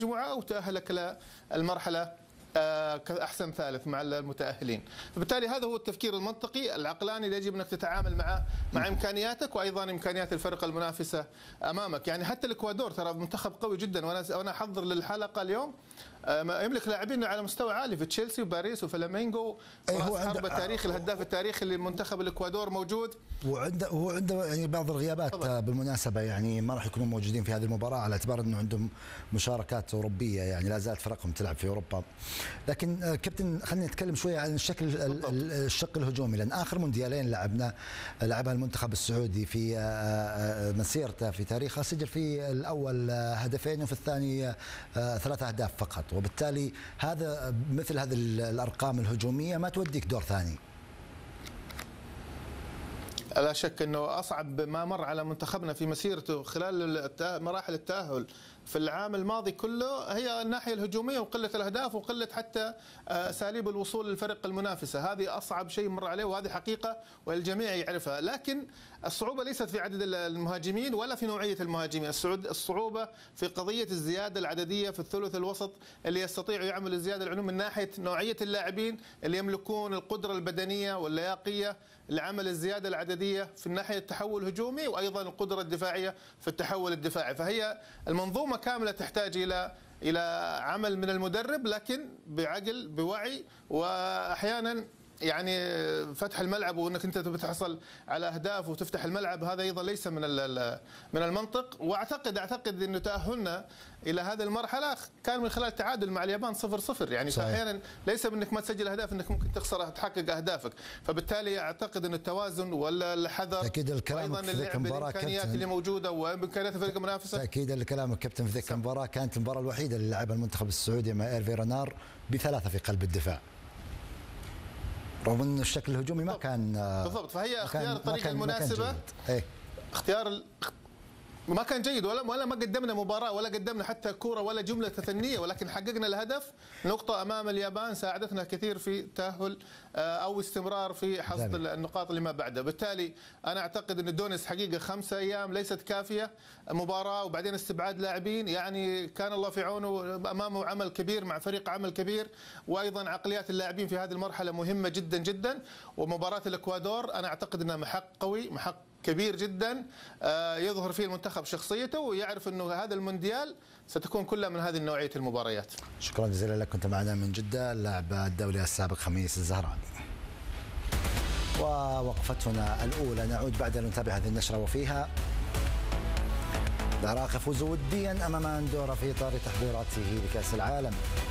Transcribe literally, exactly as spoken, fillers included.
المجموعة وتأهلك للمرحلة كأحسن ثالث مع المتأهلين. فبالتالي هذا هو التفكير المنطقي العقلاني اللي يجب أنك تتعامل مع مع إمكانياتك وأيضا إمكانيات الفرق المنافسة أمامك. يعني حتى الإكوادور ترى منتخب قوي جدا، وأنا وأنا أحضر للحلقة اليوم يملك لاعبين على مستوى عالي في تشيلسي وباريس وفلامينغو، هو عنده التاريخي الهداف التاريخي لمنتخب الإكوادور موجود، وعنده هو عنده يعني بعض الغيابات طبعا. بالمناسبة يعني ما راح يكونوا موجودين في هذه المباراة على اعتبار أنه عندهم مشاركات أوروبية، يعني لا زالت فرقهم تلعب في أوروبا. لكن كابتن خلينا نتكلم شوية عن الشكل الشق الهجومي، لأن آخر مونديالين لعبنا لعبها المنتخب السعودي في مسيرته في تاريخه سجل في الأول هدفين وفي الثاني ثلاثة أهداف فقط، وبالتالي هذا مثل هذه الأرقام الهجومية ما توديك دور ثاني. لا شك أنه أصعب ما مر على منتخبنا في مسيرته خلال مراحل التأهل في العام الماضي كله هي الناحية الهجومية وقلة الأهداف وقلة حتى أساليب الوصول للفرق المنافسة. هذه أصعب شيء مر عليه وهذه حقيقة والجميع يعرفها. لكن الصعوبة ليست في عدد المهاجمين ولا في نوعية المهاجمين، الصعوبة في قضية الزيادة العددية في الثلث الوسط اللي يستطيع يعمل الزيادة العلوم من ناحية نوعية اللاعبين اللي يملكون القدرة البدنية واللياقية لعمل الزيادة العددية في الناحية التحول الهجومي وأيضا القدرة الدفاعية في التحول الدفاعي. فهي المنظومة كاملة تحتاج إلى إلى عمل من المدرب، لكن بعقل بوعي، وأحيانا يعني فتح الملعب وانك انت بتحصل على اهداف وتفتح الملعب هذا ايضا ليس من من المنطق. واعتقد اعتقد انه تاهلنا الى هذه المرحله كان من خلال تعادل مع اليابان صفر صفر، يعني احيانا ليس بانك ما تسجل اهداف انك ممكن تخسر تحقق اهدافك. فبالتالي اعتقد ان التوازن ولا الحذر اكيد الكلام ايضا اللعب الامكانيات اللي موجوده وامكانيات الفريق المنافسه. تاكيد الكلام الكابتن في ذيك المباراه كانت المباراه الوحيده اللي لعبها المنتخب السعودي مع ايرفي رنار بثلاثه في قلب الدفاع، رغم ان الشكل الهجومي ما كان بالضبط. فهي اختيار الطريقه المناسبه، ايه اختيار ما كان جيد ولا ولا ما قدمنا مباراه ولا قدمنا حتى كوره ولا جمله فنيه، ولكن حققنا الهدف. نقطه امام اليابان ساعدتنا كثير في تاهل او استمرار في حصد النقاط اللي ما بعدها. بالتالي انا اعتقد ان دونس حقيقه خمسة ايام ليست كافيه، مباراه وبعدين استبعاد لاعبين، يعني كان الله في عونه، امامه عمل كبير مع فريق عمل كبير، وايضا عقليات اللاعبين في هذه المرحله مهمه جدا جدا. ومباراه الاكوادور انا اعتقد انها محك قوي، محك كبير جدا يظهر فيه المنتخب شخصيته ويعرف انه هذا المونديال ستكون كلها من هذه النوعيه المباريات. شكرا جزيلا لك، كنت معنا من جده اللاعب الدولي السابق خميس الزهراني. ووقفتنا الاولى نعود بعد ان نتابع هذه النشره وفيها العراق يفوز وديا امام اندورا في اطار تحضيراته لكاس العالم.